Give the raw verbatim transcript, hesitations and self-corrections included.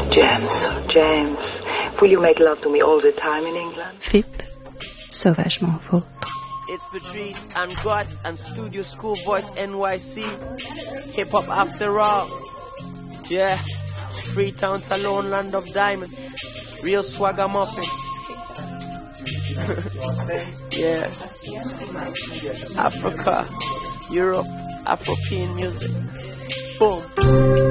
James, James, will you make love to me all the time in England? F I P, sauvagement vôtre. It's Patrice and Guts and Studio School Voice N Y C. Hip hop after all. Yeah. Freetown Salone, land of diamonds. Real swagger muffin. Yeah. Africa, Europe, Afropean music. Boom.